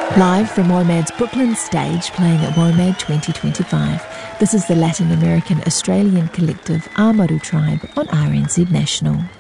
Live from WOMAD's Brooklyn stage, playing at WOMAD 2025. This is the Latin American Australian collective Amaru Tribe on RNZ National.